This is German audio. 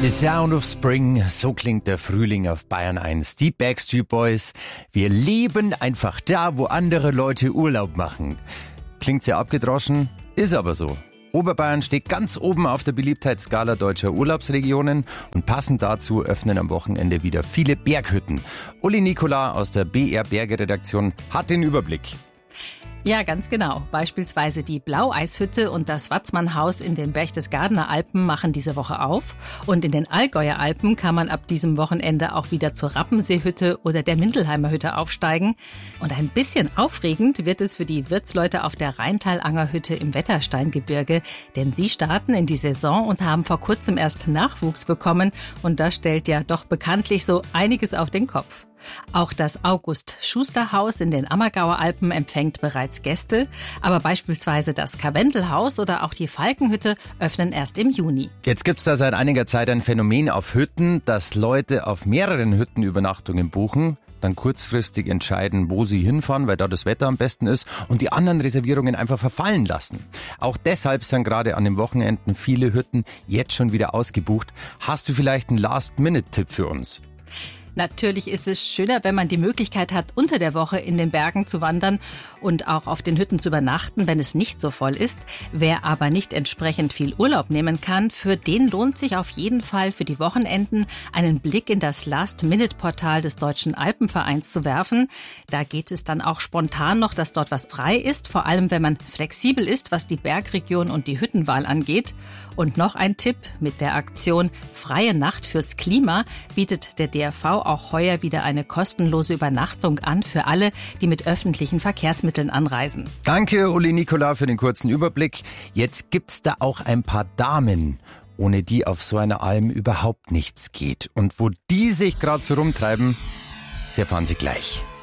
The Sound of Spring, so klingt der Frühling auf Bayern 1. Die Backstreet Boys, wir leben einfach da, wo andere Leute Urlaub machen. Klingt sehr abgedroschen, ist aber so. Oberbayern steht ganz oben auf der Beliebtheitsskala deutscher Urlaubsregionen und passend dazu öffnen am Wochenende wieder viele Berghütten. Uli Nikola aus der BR Berge-Redaktion hat den Überblick. Ja, ganz genau. Beispielsweise die Blaueishütte und das Watzmannhaus in den Berchtesgadener Alpen machen diese Woche auf. Und in den Allgäuer Alpen kann man ab diesem Wochenende auch wieder zur Rappenseehütte oder der Mindelheimer Hütte aufsteigen. Und ein bisschen aufregend wird es für die Wirtsleute auf der Rheintalangerhütte im Wettersteingebirge. Denn sie starten in die Saison und haben vor kurzem erst Nachwuchs bekommen. Und das stellt ja doch bekanntlich so einiges auf den Kopf. Auch das August-Schuster-Haus in den Ammergauer Alpen empfängt bereits Gäste, aber beispielsweise das Karwendelhaus oder auch die Falkenhütte öffnen erst im Juni. Jetzt gibt's da seit einiger Zeit ein Phänomen auf Hütten, dass Leute auf mehreren Hütten Übernachtungen buchen, dann kurzfristig entscheiden, wo sie hinfahren, weil da das Wetter am besten ist und die anderen Reservierungen einfach verfallen lassen. Auch deshalb sind gerade an den Wochenenden viele Hütten jetzt schon wieder ausgebucht. Hast du vielleicht einen Last-Minute-Tipp für uns? Natürlich ist es schöner, wenn man die Möglichkeit hat, unter der Woche in den Bergen zu wandern und auch auf den Hütten zu übernachten, wenn es nicht so voll ist. Wer aber nicht entsprechend viel Urlaub nehmen kann, für den lohnt sich auf jeden Fall für die Wochenenden einen Blick in das Last-Minute-Portal des Deutschen Alpenvereins zu werfen. Da geht es dann auch spontan noch, dass dort was frei ist, vor allem wenn man flexibel ist, was die Bergregion und die Hüttenwahl angeht. Und noch ein Tipp: Mit der Aktion Freie Nacht fürs Klima bietet der DRV auch heuer wieder eine kostenlose Übernachtung an für alle, die mit öffentlichen Verkehrsmitteln anreisen. Danke, Uli Nikola, für den kurzen Überblick. Jetzt gibt's da auch ein paar Damen, ohne die auf so einer Alm überhaupt nichts geht. Und wo die sich gerade so rumtreiben, das erfahren Sie gleich.